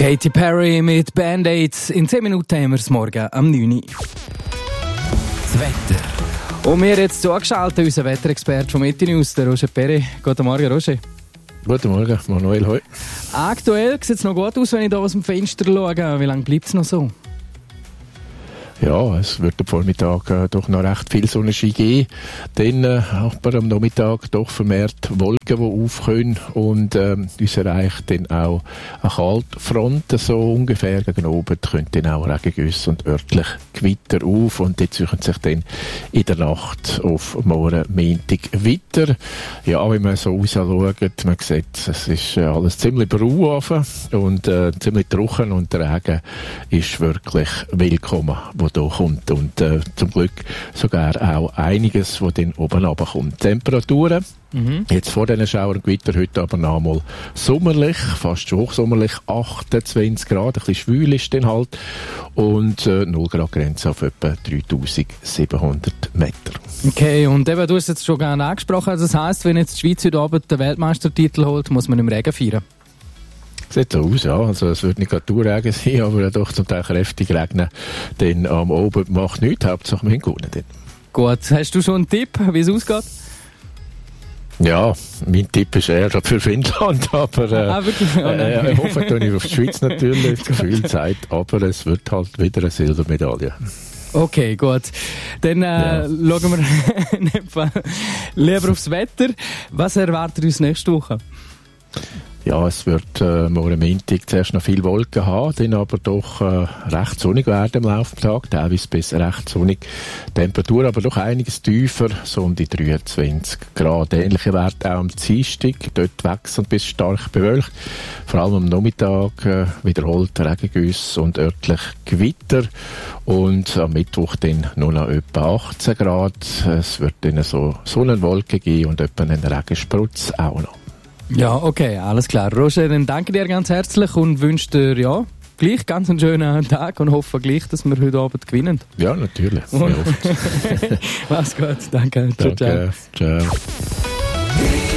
Katy Perry mit Band-Aids. In 10 Minuten haben wir es morgen am 9 Uhr. Das Wetter. Und wir jetzt zugeschaltet, unser Wetterexperte vom Eti-News, der Roger Perry. Guten Morgen, Roger. Guten Morgen, Manuel. Hoi. Aktuell sieht es noch gut aus, wenn ich hier aus dem Fenster schaue. Wie lange bleibt es noch so? Ja, es wird am Vormittag doch noch recht viel Sonnenschein geben. Dann aber am Nachmittag doch vermehrt Wolken, die aufkommen. Und uns erreicht dann auch eine Kaltfront, so ungefähr gegen oben. Könnte dann auch Regengüsse und örtlich Gewitter auf. Und die ziehen sich dann in der Nacht auf morgen Montag weiter. Ja, wenn man so rausschaut, man sieht, es ist alles ziemlich braun und ziemlich trocken. Und der Regen ist wirklich willkommen, wo da kommt. Und zum Glück sogar auch einiges, was dann oben runterkommt. Temperaturen, jetzt vor diesen Schauern und Gewitter, heute aber noch einmal sommerlich, fast schon hochsommerlich, 28 Grad, ein bisschen schwül ist dann halt. Und 0 Grad Grenze auf etwa 3700 Meter. Okay, und eben, du hast es jetzt schon gerne angesprochen, also das heisst, wenn jetzt die Schweiz heute Abend den Weltmeistertitel holt, muss man im Regen feiern? Sieht so aus, ja. Also es wird nicht gerade Dauerregen sein, aber doch zum Teil kräftig regnen. Denn am Abend macht nichts, Hauptsache wir haben gewonnen. Gut, hast du schon einen Tipp, wie es ausgeht? Ja, mein Tipp ist eher für Finnland, aber ich hoffe, dass ich auf die Schweiz natürlich das Gefühl zeigt, aber es wird halt wieder eine Silbermedaille. Okay, gut. Dann schauen wir lieber aufs Wetter. Was erwartet uns nächste Woche? Ja, es wird morgen Montag zuerst noch viel Wolken haben, dann aber doch recht sonnig werden im Laufe des Tages, teilweise bis recht sonnig. Temperatur aber doch einiges tiefer, so um die 23 Grad. Ähnliche Werte auch am Dienstag, dort wechselnd bis stark bewölkt. Vor allem am Nachmittag wiederholt Regengüsse und örtlich Gewitter. Und am Mittwoch dann nur noch etwa 18 Grad. Es wird dann so Sonnenwolken geben und etwa einen Regensprutz auch noch. Ja, okay, alles klar. Roger, dann danke dir ganz herzlich und wünsche dir gleich ganz einen schönen Tag und hoffe gleich, dass wir heute Abend gewinnen. Ja, natürlich. Mach's gut, danke. Danke. Ciao.